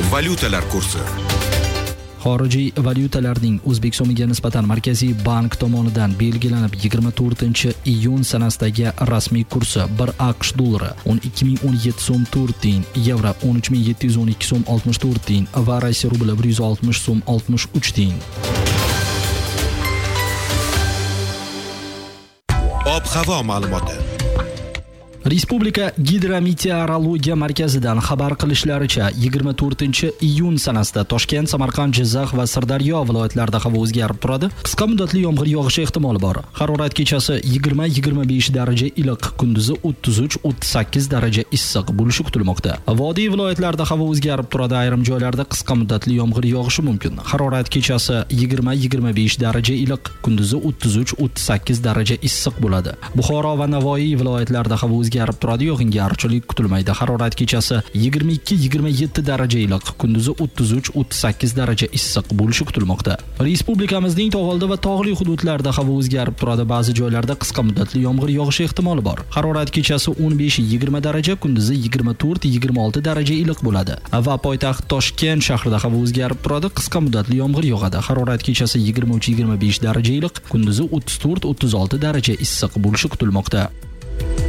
Valyutalar kursi. Xorijiy valyutalarning O'zbek so'miga nisbatan Markaziy bank tomonidan belgilanib 24-iyun sanasidagi rasmiy kursi 1 AQSh dollari 12.017 so'm 4 tiyin, yevro 13.712 so'm 64 tiyin va Rossiya rubli 160 so'm 63 tiyin. Ob-havo ma'lumoti. Respublika Gidrometeorologiya markazidan xabar qilishlaricha 24-iyun sanasida Toshkent, Samarqand, Jizzax va Sirdaryo viloyatlarida havo o'zgarib turadi. Qisqa muddatli yomg'ir yog'ishi ehtimoli bor. Harorat kechasi 20-25 daraja iliq, kunduzi 33-38 daraja issiq bo'lishi kutilmoqda. Vodiy viloyatlarida havo o'zgarib turadi, ayrim joylarda qisqa muddatli yomg'ir yog'ishi mumkin. Harorat kechasi 20-25 daraja iliq, kunduzi 33-38 daraja issiq bo'ladi. Buxoro va Navoiy viloyatlarida havo o'zgarib turadi, yog'ingarchilik kutilmaydi. Harorat kechasi 22-27 daraja iliq, kunduzi 33-38 daraja issiq bo'lishi kutilmoqda. Respublikamizning tog' oldi va tog'li hududlarida havo o'zgarib turadi, ba'zi joylarda qisqa muddatli yomg'ir yog'ishi ehtimoli bor. Harorat kechasi 15-20 daraja, kunduzi 24-26 daraja iliq bo'ladi. Va poytaxt Toshkent shahrida havo o'zgarib turadi, qisqa muddatli yomg'ir yog'adi. Harorat kechasi 23-25 daraja iliq, kunduzi 34-36 daraja issiq bo'lishi kutilmoqda.